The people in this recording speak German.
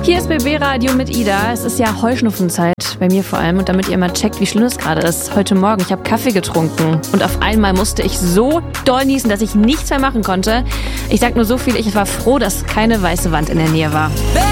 Hier ist BB Radio mit Ida. Es ist ja Heuschnuffenzeit, bei mir vor allem. Und damit ihr mal checkt, wie schlimm es gerade ist, heute Morgen, ich habe Kaffee getrunken. Und auf einmal musste ich so doll niesen, dass ich nichts mehr machen konnte. Ich sag nur so viel, ich war froh, dass keine weiße Wand in der Nähe war.